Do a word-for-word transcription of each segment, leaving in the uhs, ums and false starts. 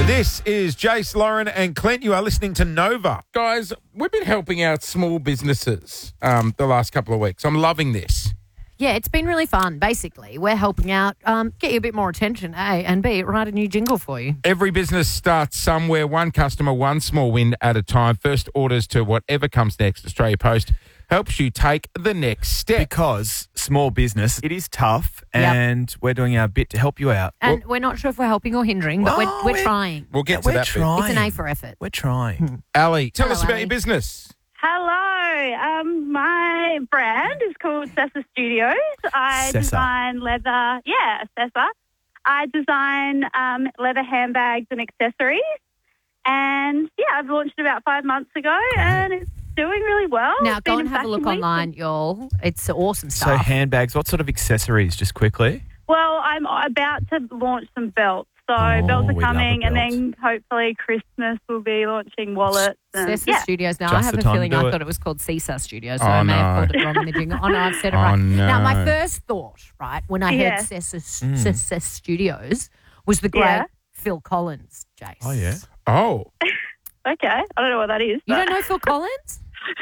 This is Jace, Lauren and Clint. You are listening to Nova. Guys, we've been helping out small businesses um, the last couple of weeks. I'm loving this. Yeah, it's been really fun. Basically, we're helping out, um, get you a bit more attention, A, and B, write a new jingle for you. Every business starts somewhere, one customer, one small win at a time. First orders to whatever comes next. Australia Post helps you take the next step. Because small business, it is tough, Yep. and we're doing our bit to help you out. And we're not sure if we're helping or hindering, but Oh, we're, we're we're- trying. We'll get to we're that trying. It's an A for effort. We're trying. Ali, tell Hello, us about Ali. your business. Hello. Um, my brand is called Sessa Studios. I Sessa. design leather. Yeah, Sessa. I design um, leather handbags and accessories. And, yeah, I've launched it about five months ago, and it's doing really well. Now, It's go been and in have a look Fashion Week. online, y'all. It's awesome So stuff. handbags, what sort of accessories, just quickly? Well, I'm about to launch some belts. So Oh, belts are we love a coming, and belt. then hopefully Christmas will be launching wallets. And, Cessa yeah. Studios. Now, Just I have the a time to feeling do I it. thought it was called Cessa Studios, so Oh, I may have no. called it wrong in the jingle. Oh, no, I've said it Oh, right. no. Now, my first thought, right, when I Yeah. heard Cessa, Mm. Cessa Studios was the great Yeah. Phil Collins, Jace. Oh, yeah. Oh, Okay. I don't know what that is. You but- don't know Phil Collins?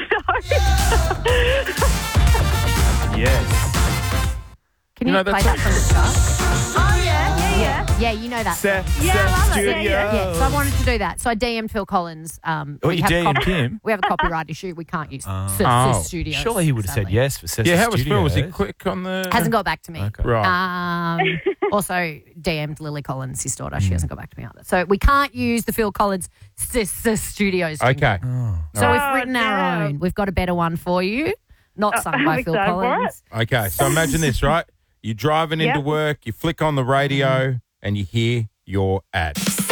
Yes. Can You you, know, play that's that from the start? Oh, yeah, yeah, yeah. Yeah, you know that. Seth, song. Yeah, I Seth love it. Studios. Yeah, yeah. Yeah, so I wanted to do that. So I D M'd Phil Collins. Um, Oh, we you have D M'd copy- him? We have a copyright issue. We can't use Oh. Cessa Oh. Studios. Surely he would have said sadly. yes for Seth yeah, how was Studios. Phil? Was he quick on the... Hasn't got back to me. Okay. Right. Um, also, D M'd Lily Collins, his daughter. She hasn't got back to me either. So we can't use the Phil Collins Cessa Studios. jingle. Okay. Oh. So Oh, we've written our no. own. We've got a better one for you. Not sung I'm by Phil excited for Collins. Okay, so imagine this, right? You're driving into Yep. work, you flick on the radio, and you hear your ad.